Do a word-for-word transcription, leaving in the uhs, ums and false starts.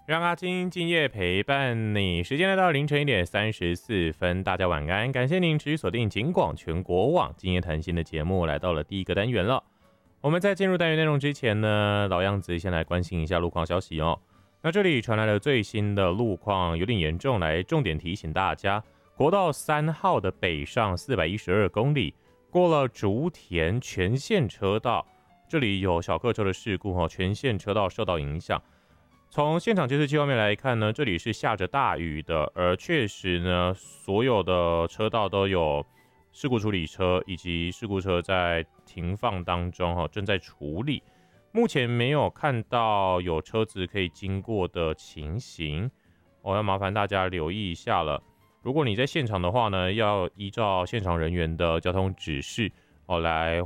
让阿金今夜陪伴你，时间来到凌晨一点三十四分，大家晚安。感谢您持续锁定警广全国网今夜谈心的节目，来到了第一个单元了。我们在进入单元内容之前呢，老样子先来关心一下路况消息哦。那这里传来了最新的路况有点严重，来重点提醒大家，国道三号的北上四百一十二公里，过了竹田全线车道，这里有小客车的事故哦，全线车道受到影响。从现场监视器画面来看呢，这里是下着大雨的，而确实呢，所有的车道都有事故处理车以及事故车在停放当中，正在处理。目前没有看到有车子可以经过的情形，我要麻烦大家留意一下了。如果你在现场的话呢，要依照现场人员的交通指示哦来